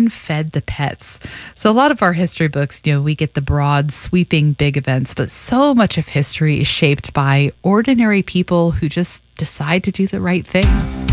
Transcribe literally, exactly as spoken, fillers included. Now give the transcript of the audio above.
even fed the pets. So, a lot of our history books, you know, we get the broad, sweeping, big events, but so much of history is shaped by ordinary people who just decide to do the right thing.